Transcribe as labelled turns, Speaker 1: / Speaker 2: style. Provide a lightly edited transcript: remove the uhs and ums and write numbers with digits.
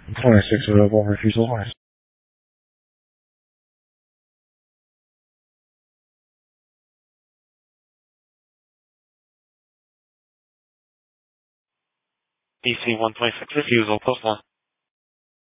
Speaker 1: 26 available refusal horse. DC 126 refusal, post 1.